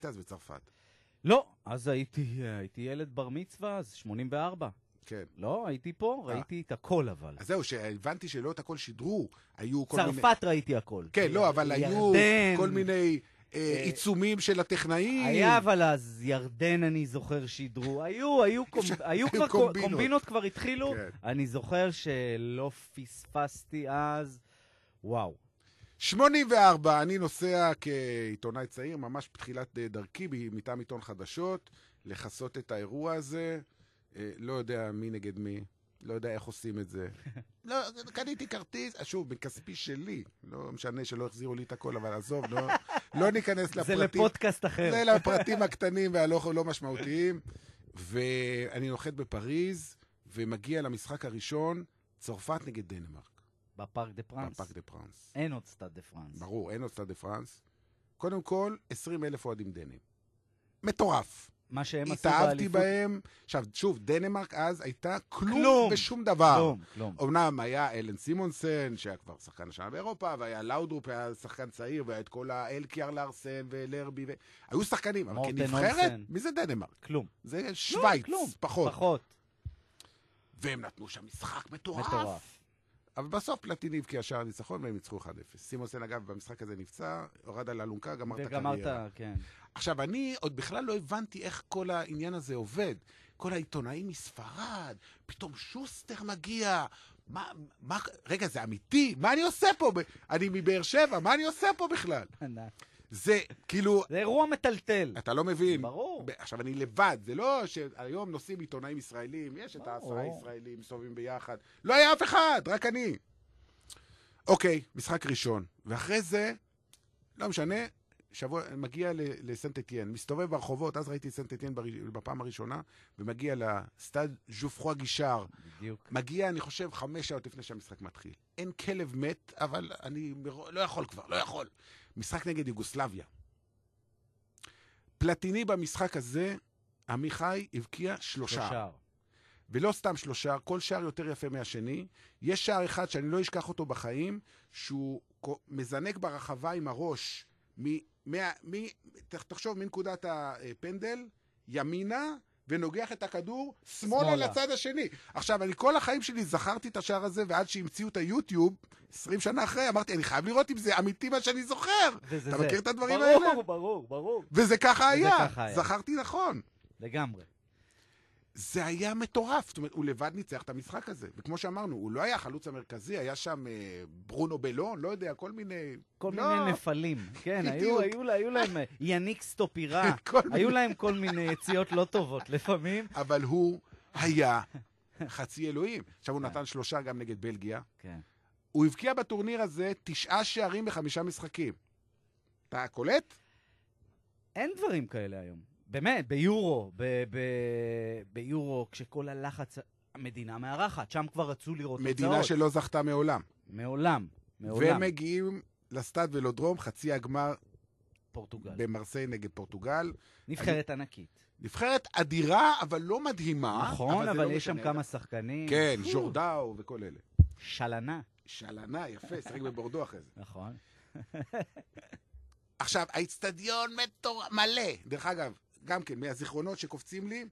אז בצרפת. לא, אז הייתי ילד בר מצווה, אז 84. כן. לא, הייתי פה, ראיתי את הכל אבל. אז זהו, שהבנתי שלא את הכל שידרו, היו כל מיני... צרפת ראיתי הכל. כן, לא, אבל היו ירדן. כל מיני עיצומים של הטכנאים. היה, אבל אז ירדן אני זוכר שידרו. היו כבר קומבינות כבר התחילו. אני זוכר שלא פספסתי אז. וואו. 84, אני נוסע כעיתונאי צעיר, ממש בתחילת דרכי, מטעם עיתון חדשות, לחסות את האירוע הזה. לא יודע מי נגד מי, לא יודע איך עושים את זה. לא, קניתי כרטיס, שוב, בכספי שלי. לא משנה שלא החזירו לי את הכל, אבל עזוב, לא ניכנס לפרטים. זה לפודקאסט אחר. זה לפרטים הקטנים והלא משמעותיים. ואני נוחת בפריז, ומגיע למשחק הראשון, צרפת נגד דנמרק. בפארק דה פרנס. בפארק דה פרנס. אין עוד סטאד דה פרנס. ברור, אין עוד סטאד דה פרנס. קודם כל, 20,000 אוהדים דנים. מטורף. מה שהם עשו התאהבתי בהם. עכשיו, שוב, דנמרק אז הייתה כלום ושום דבר. כלום. אמנם היה אלן סימונסן, שהיה כבר שחקן השנה באירופה, והיה לאודרופ, היה שחקן צעיר, והיה את כל האלקיאר לארסן ולרבי, היו שחקנים, אבל כנבחרת, מי זה דנמרק? כלום. זה שוויץ, פחות. והם נתנו שם משחק מטורף. אבל בסוף פלטיני הבקיע שער ניצחון והם ניצחו 1-0. סימונסן אגב במשחק הזה נפצע, הורד על אלונקה, גמר את הקריירה. כן. עכשיו אני עוד בכלל לא הבנתי איך כל העניין הזה עובד. כל העיתונאים מספרד, פתאום שוסטר מגיע. רגע, זה אמיתי? מה אני עושה פה? אני מבאר שבע, מה אני עושה פה בכלל? זה כאילו... זה אירוע מטלטל. אתה לא מבין. ברור. עכשיו אני לבד, זה לא שהיום נוסעים עיתונאים ישראלים, יש את 10 ישראלים, מסתובבים ביחד. לא היה אף אחד, רק אני. אוקיי, משחק ראשון. ואחרי זה, לא משנה, מגיע לסנט אתיין, מסתובב ברחובות, אז ראיתי סנט אתיין בפעם הראשונה, ומגיע לסטאד ז'ופרוי גישר. בדיוק. מגיע, אני חושב, 5 שעות לפני שהמשחק מתחיל. אין כלב מת, אבל אני לא יכול כבר, לא יכול. משחק נגד יוגוסלביה. פלטיני במשחק הזה, עמיחי הבקיע 3. ולא סתם 3, כל שער יותר יפה מהשני. יש שער אחד שאני לא אשכח אותו בחיים, שהוא מזנק ברחבה עם הראש, תחשוב מנקודת הפנדל, ימינה, ונוגח את הכדור, שמאלה לצד השני. עכשיו, אני כל החיים שלי זכרתי את השער הזה, ועד שהמציאו את היוטיוב, 20 שנה אחרי, אמרתי, אני חייב לראות אם זה אמיתי מה שאני זוכר. אתה מכיר את הדברים האלה? ברור. וזה ככה היה. זכרתי נכון. לגמרי. זה היה מטורף. זאת אומרת, הוא לבד ניצח את המשחק הזה. וכמו שאמרנו, הוא לא היה החלוץ המרכזי, היה שם ברונו בלון, לא יודע, כל מיני נפלים. כן, היו להם יניק סטופירה, היו להם כל מיני יציאות לא טובות לפעמים. אבל הוא היה חצי אלוהים. עכשיו הוא נתן 3 גם נגד בלגיה. הוא הבקיע בטורניר הזה 9 שערים ב5 משחקים. אתה קולט? אין דברים כאלה היום. באמת, ביורו, כשכל הלחץ, המדינה מארחת, שם כבר רצו לראות תוצאות. מדינה שלא זכתה מעולם. מעולם. ומגיעים לסטאד ולודרום, חצי הגמר פורטוגל. במרסיי נגד פורטוגל. נבחרת ענקית. נבחרת אדירה, אבל לא מדהימה. נכון, אבל יש שם כמה שחקנים. כן, ז'ורדאו וכל אלה. שלנה, יפה, שחק בבורדו אחרי זה. נכון. עכשיו, האצטדיון מלא. דרך אגב, גם כן, מהזיכרונות שקופצים לי,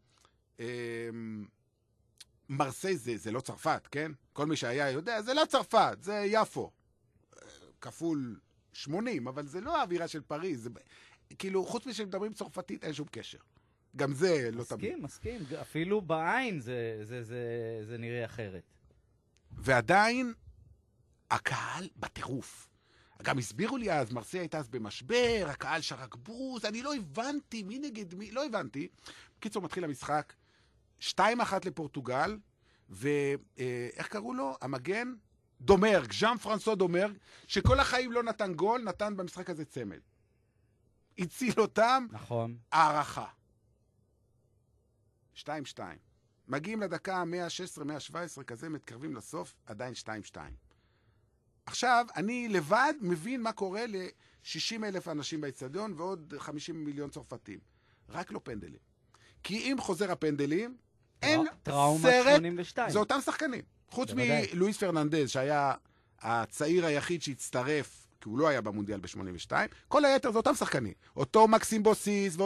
מרסיי זה לא צרפת, כן? כל מי שהיה יודע, זה לא צרפת, זה יפו. כפול 80, אבל זה לא האווירה של פריז. זה, כאילו, חוץ משמדברים צרפתית, אין שום קשר. גם זה לא תמיד. מסכים. אפילו בעין זה נראה אחרת. ועדיין, הקהל בטירוף. גם הסבירו לי אז, מרסיי הייתה אז במשבר, הקהל שרק בוז, אני לא הבנתי מי נגד מי, לא הבנתי. בקיצור, מתחיל המשחק, 2-1 לפורטוגל, ואיך קראו לו? המגן? דומרג, ז'אן פרנסואה דומרג, שכל החיים לא נתן גול, נתן במשחק הזה צמד. הציל אותם, נכון. הערכה. 2-2. מגיעים לדקה 116, 117, כזה, מתקרבים לסוף, עדיין 2-2. עכשיו, אני לבד מבין מה קורה ל-60,000 אנשים באצטדיון ועוד 50 מיליון צרפתים. רק לא פנדלים. כי אם חוזר הפנדלים, אין סרט, 82. זה אותם שחקנים. חוץ מלואיס פרננדז, שהיה הצעיר היחיד שהצטרף, כי הוא לא היה במונדיאל ב-82, כל היתר זה אותם שחקנים. אותו מקסים בוסיס,